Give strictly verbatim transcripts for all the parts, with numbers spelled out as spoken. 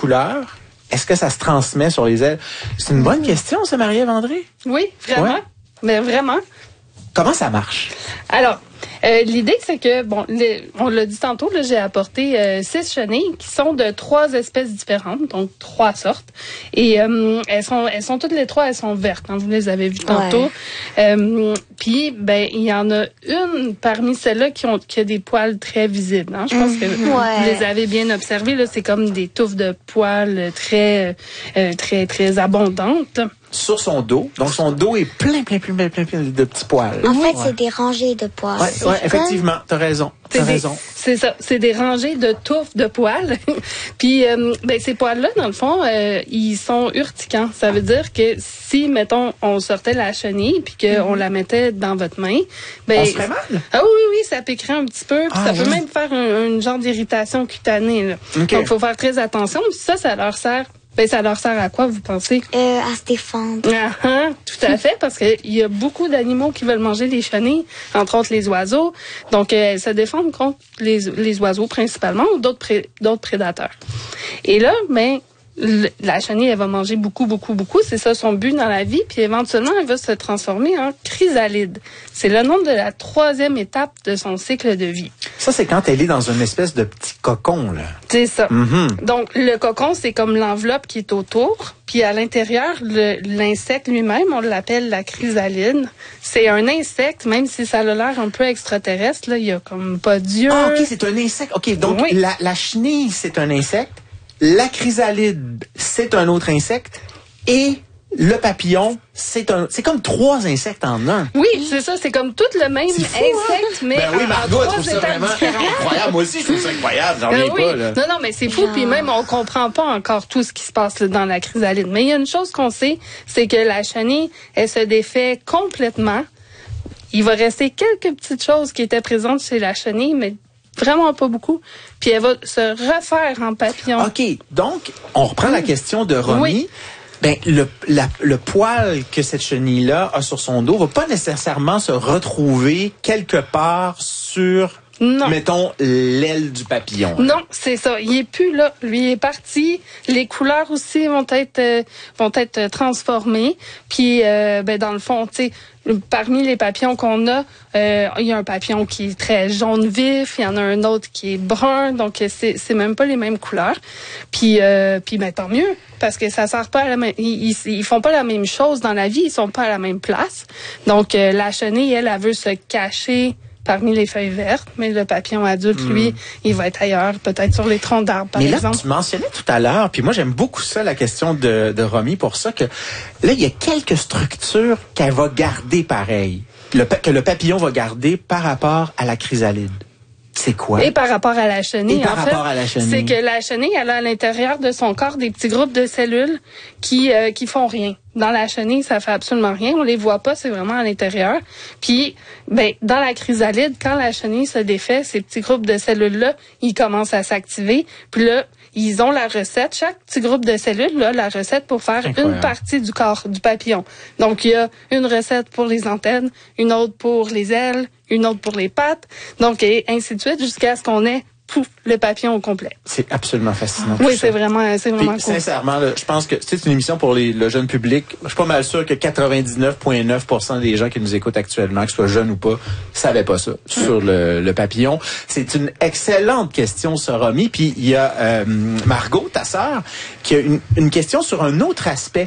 couleurs, est-ce que ça se transmet sur les ailes? C'est une bonne question, ça, Marie-Ève André? Oui, vraiment. Ouais. Mais vraiment. Comment ça marche? Alors, euh, l'idée, c'est que, bon, les, on l'a dit tantôt, là, j'ai apporté euh, six chenilles qui sont de trois espèces différentes, donc trois sortes. Et euh, elles sont elles sont toutes les trois, elles sont vertes, hein, vous les avez vues tantôt. Ouais. Euh, Puis, ben, il y en a une parmi celles-là qui ont qui a des poils très visibles. Hein. Je pense que ouais. vous les avez bien observées. Là, c'est comme des touffes de poils très, euh, très, très abondantes. Sur son dos. Donc, son dos est plein, plein, plein, plein, plein, plein de petits poils. En fait, ouais. c'est des rangées de poils. Oui, ouais, effectivement. T'as raison. T'as c'est raison. Des, c'est ça. C'est des rangées de touffes de poils. Puis, euh, ben, ces poils-là, dans le fond, euh, ils sont urticants. Ça veut dire que si, mettons, on sortait la chenille puis qu'on mm-hmm. la mettait dans votre main, ben. On se ferait mal? Ah oui, oui, oui, ça piquerait un petit peu. Puis ah, ça oui. peut même faire un, un genre d'irritation cutanée, là. Okay. Donc, il faut faire très attention. Puis ça, ça leur sert. Ben, ça leur sert à quoi, vous pensez? Euh, à se défendre. Ah, ah, tout à fait, parce qu'il y a beaucoup d'animaux qui veulent manger les chenilles, entre autres les oiseaux. Donc, euh, elles se défendent contre les, les oiseaux principalement ou d'autres, pré, d'autres prédateurs. Et là, ben, le, la chenille, elle va manger beaucoup, beaucoup, beaucoup. C'est ça son but dans la vie. Puis éventuellement, elle va se transformer en chrysalide. C'est le nom de la troisième étape de son cycle de vie. Ça, c'est quand elle est dans une espèce de petit cocon, là. C'est ça. Mm-hmm. Donc, le cocon, c'est comme l'enveloppe qui est autour. Puis à l'intérieur, le, l'insecte lui-même, on l'appelle la chrysalide. C'est un insecte, même si ça a l'air un peu extraterrestre, là, il y a comme pas d'yeux. Ah, OK, c'est un insecte. OK, donc oui. la, la chenille, c'est un insecte. La chrysalide, c'est un autre insecte. Et le papillon, c'est un, c'est comme trois insectes en un. Oui, c'est ça, c'est comme tout le même fou, insecte, hein? mais ben oui, Margot, en elle trouve ça vraiment incroyable. Moi aussi, je trouve ça incroyable. J'en reviens oui. pas, là. Non, non, mais c'est fou. Puis même, on comprend pas encore tout ce qui se passe là, dans la chrysalide. Mais il y a une chose qu'on sait, c'est que la chenille, elle se défait complètement. Il va rester quelques petites choses qui étaient présentes chez la chenille, mais vraiment pas beaucoup. Puis elle va se refaire en papillon. OK. Donc, on reprend mmh. la question de Romy. Oui. Ben, le, la, le poil que cette chenille-là a sur son dos va pas nécessairement se retrouver quelque part sur, non. mettons, l'aile du papillon. Là. Non, c'est ça. Il est plus là. Lui il est parti. Les couleurs aussi vont être euh, vont être transformées. Puis, euh, ben dans le fond, tu sais, parmi les papillons qu'on a, euh, il y a un papillon qui est très jaune vif, il y en a un autre qui est brun, donc c'est c'est même pas les mêmes couleurs. Puis euh, puis ben tant mieux, parce que ça sert pas à la même, ils, ils ils font pas la même chose dans la vie, ils sont pas à la même place. Donc euh, la chenille, elle, elle veut se cacher parmi les feuilles vertes, mais le papillon adulte, mmh. lui, il va être ailleurs, peut-être sur les troncs d'arbres, par mais là, exemple. Tu mentionnais tout à l'heure, puis moi j'aime beaucoup ça, la question de, de Romy, pour ça que là, il y a quelques structures qu'elle va garder pareil, le, que le papillon va garder par rapport à la chrysalide. C'est quoi? Et par rapport à la chenille, Et par en rapport fait, à la chenille. c'est que la chenille, elle a à l'intérieur de son corps des petits groupes de cellules qui euh, qui font rien. Dans la chenille, ça fait absolument rien. On les voit pas, c'est vraiment à l'intérieur. Puis, ben, dans la chrysalide, quand la chenille se défait, ces petits groupes de cellules-là, ils commencent à s'activer. Puis là, ils ont la recette. Chaque petit groupe de cellules, là, la recette pour faire Incroyable. Une partie du corps du papillon. Donc, il y a une recette pour les antennes, une autre pour les ailes, une autre pour les pattes. Donc, et ainsi de suite, jusqu'à ce qu'on ait pouf, le papillon au complet. C'est absolument fascinant. Oui, c'est vraiment, c'est vraiment Puis, cool. Sincèrement, là, je pense que c'est une émission pour les, le jeune public. Je suis pas mal sûr que quatre-vingt-dix-neuf virgule neuf pour cent des gens qui nous écoutent actuellement, que ce soit jeunes ou pas, savaient pas ça sur le, le papillon. C'est une excellente question, ça, Romy. Puis il y a euh, Margot, ta sœur, qui a une, une question sur un autre aspect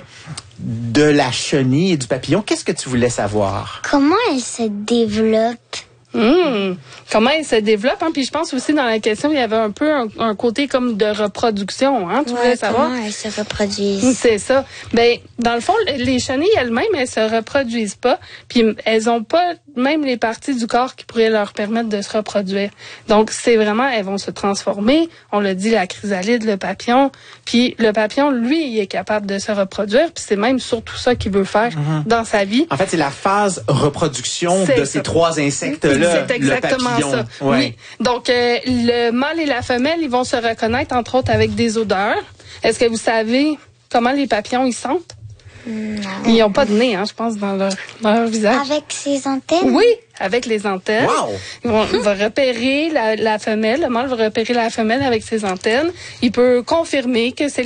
de la chenille et du papillon. Qu'est-ce que tu voulais savoir? Comment elle se développe? Mmh. Comment elle se développe, hein? Puis je pense aussi dans la question, il y avait un peu un, un côté comme de reproduction, hein? Tu ouais, voulais savoir? Comment elles se reproduisent? C'est ça. Ben, dans le fond, les chenilles elles-mêmes, elles se reproduisent pas, puis elles ont pas même les parties du corps qui pourraient leur permettre de se reproduire. Donc, c'est vraiment, elles vont se transformer. On l'a dit, la chrysalide, le papillon. Puis le papillon, lui, il est capable de se reproduire, puis c'est même surtout ça qu'il veut faire mm-hmm. dans sa vie. En fait, c'est la phase reproduction c'est de ça. Ces trois insectes-là. C'est exactement ça. Ouais. Oui. Donc, euh, le mâle et la femelle, ils vont se reconnaître, entre autres, avec des odeurs. Est-ce que vous savez comment les papillons, ils sentent? Non. Ils n'ont pas de nez, hein, je pense, dans leur, dans leur visage. Avec ses antennes? Oui, avec les antennes. Wow. Ils vont, il va repérer la, la femelle, le mâle va repérer la femelle avec ses antennes. Il peut confirmer que c'est